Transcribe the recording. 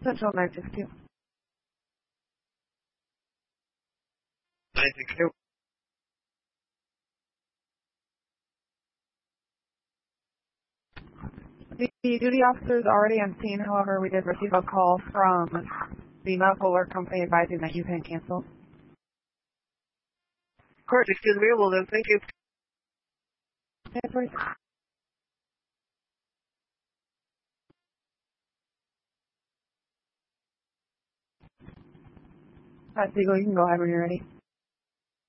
Central 962. 962. The duty officer is already on scene. However, we did receive a call from the medical alert company advising that you can cancel. Of course, excuse me. Well then, thank you. Yeah, 26. That's legal. You can go ahead when you're ready.